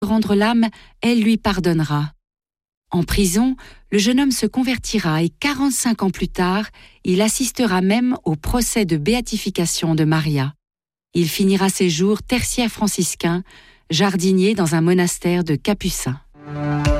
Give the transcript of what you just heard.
rendre l'âme, elle lui pardonnera. En prison, le jeune homme se convertira et 45 ans plus tard, il assistera même au procès de béatification de Maria. Il finira ses jours tertiaire franciscain, jardinier dans un monastère de Capucins.